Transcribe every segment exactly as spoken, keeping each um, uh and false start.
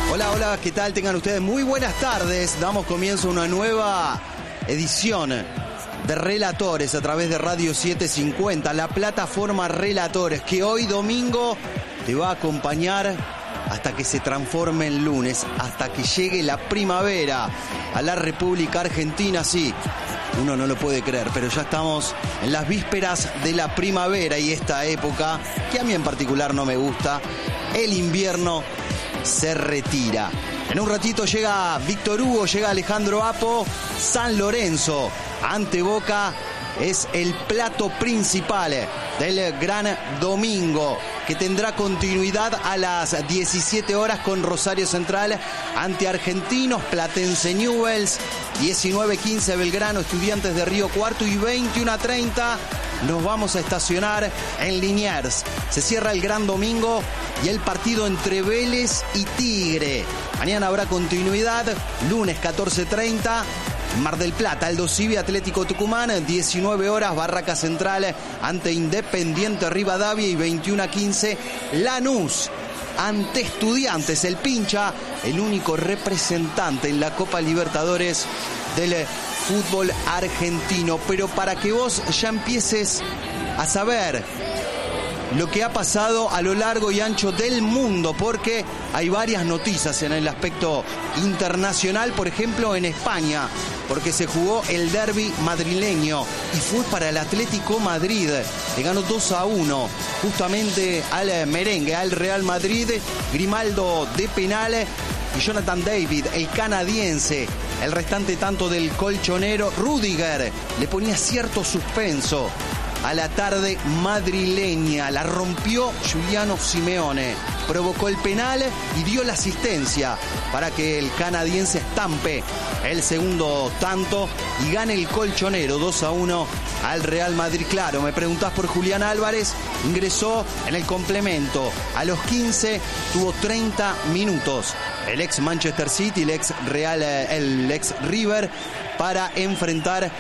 Hola, hola, ¿qué tal? Tengan ustedes muy buenas tardes. Damos comienzo a una nueva edición de Relatores a través de Radio setecientos cincuenta, la plataforma Relatores, que hoy domingo te va a acompañar hasta que se transforme en lunes, hasta que llegue la primavera a la República Argentina. Sí, uno no lo puede creer, pero ya estamos en las vísperas de la primavera y esta época, que a mí en particular no me gusta, el invierno se retira. En un ratito llega Víctor Hugo, llega Alejandro Apo. San Lorenzo ante Boca es el plato principal del gran domingo, que tendrá continuidad a las diecisiete horas con Rosario Central ante Argentinos, Platense Newell's, diecinueve quince Belgrano, Estudiantes de Río Cuarto, y veintiuno treinta nos vamos a estacionar en Liniers. Se cierra el gran domingo y el partido entre Vélez y Tigre. Mañana habrá continuidad, lunes catorce treinta. Mar del Plata, Aldo Civi, Atlético Tucumán, diecinueve horas, Barraca Central ante Independiente Rivadavia, y veintiuno quince, Lanús ante Estudiantes, el pincha, el único representante en la Copa Libertadores del fútbol argentino. Pero para que vos ya empieces a saber lo que ha pasado a lo largo y ancho del mundo, porque hay varias noticias en el aspecto internacional, por ejemplo en España, porque se jugó el derbi madrileño y fue para el Atlético Madrid, le ganó dos a uno justamente al merengue, al Real Madrid. Grimaldo de penal y Jonathan David, el canadiense, el restante tanto del colchonero. Rudiger le ponía cierto suspenso a la tarde madrileña, la rompió Giuliano Simeone, provocó el penal y dio la asistencia para que el canadiense estampe el segundo tanto y gane el colchonero dos a uno al Real Madrid. Claro, me preguntás por Julián Álvarez, ingresó en el complemento a los quince, tuvo treinta minutos el ex Manchester City, el ex Real, el ex River, para enfrentar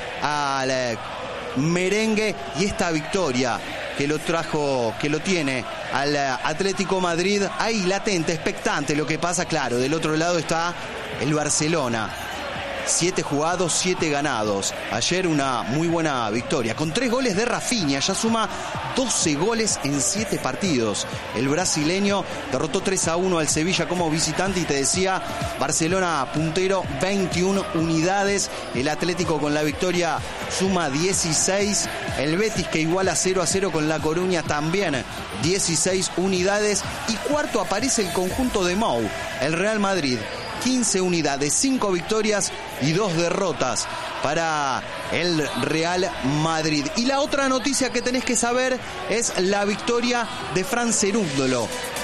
al merengue, y esta victoria que lo trajo, que lo tiene al Atlético Madrid ahí latente, expectante. Lo que pasa, claro, del otro lado está el Barcelona. Siete jugados, siete ganados. Ayer una muy buena victoria, con tres goles de Rafinha, ya suma doce goles en siete partidos. El brasileño derrotó tres a uno al Sevilla como visitante, y te decía, Barcelona puntero, veintiuna unidades. El Atlético con la victoria suma dieciséis. El Betis, que iguala cero a cero con La Coruña, también dieciséis unidades. Y cuarto aparece el conjunto de Mou, el Real Madrid, quince unidades, cinco victorias y dos derrotas para el Real Madrid. Y la otra noticia que tenés que saber es la victoria de Fran Cerúndolo,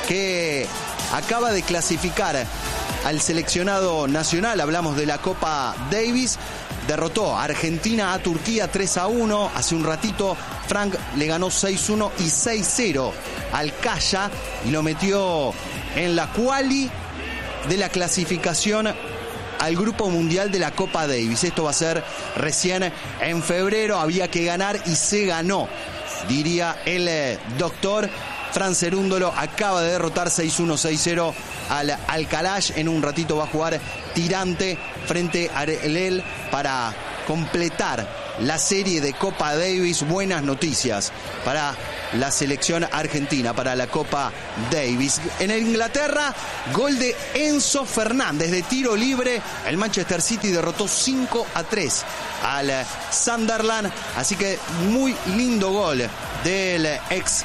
que acaba de clasificar al seleccionado nacional. Hablamos de la Copa Davis. Derrotó a Argentina a Turquía tres a uno. Hace un ratito Frank le ganó seis uno y seis cero al Calla y lo metió en la quali de la clasificación al Grupo Mundial de la Copa Davis. Esto va a ser recién en febrero. Había que ganar y se ganó, diría el eh, doctor. Fran Cerúndolo acaba de derrotar seis uno, seis cero al Alcalá. En un ratito va a jugar Tirante frente a Arelel para completar la serie de Copa Davis. Buenas noticias para la selección argentina, para la Copa Davis. En Inglaterra, gol de Enzo Fernández de tiro libre. El Manchester City derrotó cinco a tres al Sunderland. Así que muy lindo gol del ex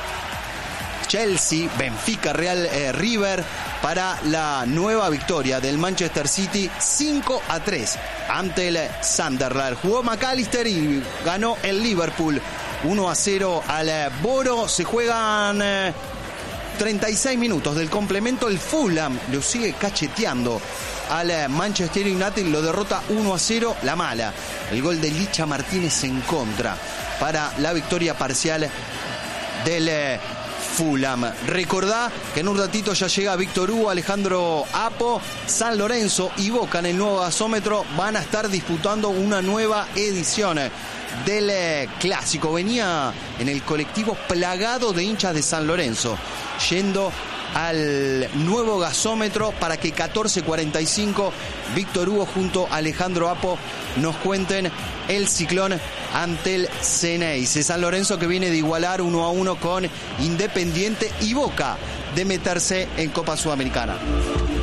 Chelsea, Benfica, Real eh, River, para la nueva victoria del Manchester City cinco a tres ante el Sunderland. Jugó McAllister y ganó el Liverpool uno a cero al Boro. Se juegan eh, treinta y seis minutos del complemento. El Fulham lo sigue cacheteando al Manchester United, lo derrota uno a cero. La mala, el gol de Licha Martínez en contra para la victoria parcial del eh, Fulham. Recordá que en un ratito ya llega Víctor Hugo, Alejandro Apo. San Lorenzo y Boca en el nuevo gasómetro van a estar disputando una nueva edición del eh, clásico. Venía en el colectivo plagado de hinchas de San Lorenzo, yendo al nuevo gasómetro para que catorce cuarenta y cinco Víctor Hugo junto a Alejandro Apo nos cuenten el Ciclón ante el Xeneize. San Lorenzo que viene de igualar uno a uno con Independiente y Boca de meterse en Copa Sudamericana.